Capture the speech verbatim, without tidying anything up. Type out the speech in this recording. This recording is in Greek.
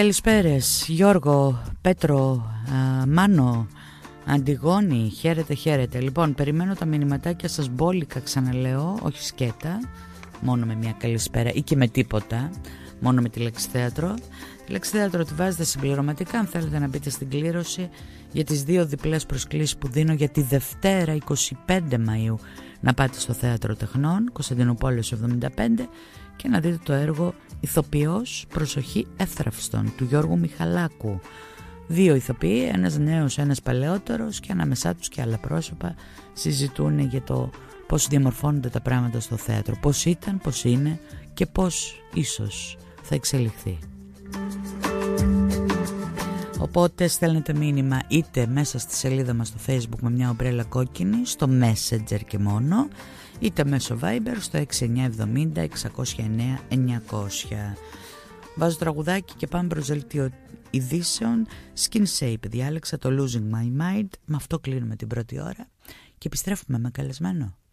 καλησπέρες. Γιώργο, Πέτρο, α, Μάνο, Αντιγόνη, χαίρετε, χαίρετε. Λοιπόν, περιμένω τα μηνυματάκια σας μπόλικα, ξαναλέω, όχι σκέτα, μόνο με μια καλησπέρα ή και με τίποτα, μόνο με τη λέξη θέατρο. Τη λέξη θέατρο τη βάζετε συμπληρωματικά αν θέλετε να μπείτε στην κλήρωση για τις δύο διπλές προσκλήσεις που δίνω για τη Δευτέρα εικοστή πέμπτη Μαΐου να πάτε στο Θέατρο Τεχνών, Κωνσταντινούπολης εβδομήντα πέντε, και να δείτε το έργο «Ηθοποιός, προσοχή εύθραυστον» του Γιώργου Μιχαλάκου. Δύο ηθοποιοί, ένας νέος, ένας παλαιότερος, και ανάμεσά τους και άλλα πρόσωπα συζητούν για το πώς διαμορφώνονται τα πράγματα στο θέατρο, πώς ήταν, πώς είναι και πώς ίσως θα εξελιχθεί. Οπότε στέλνετε μήνυμα είτε μέσα στη σελίδα μας στο Facebook με μια ομπρέλα κόκκινη, στο Messenger και μόνο, είτε μέσω Viber στο έξι εννιά εβδομήντα εξακόσια εννέα εννιακόσια. Βάζω τραγουδάκι και πάμε προς δελτίο ειδήσεων. Skin Shape διάλεξα το Losing My Mind. Με αυτό κλείνουμε την πρώτη ώρα και επιστρέφουμε με καλεσμένο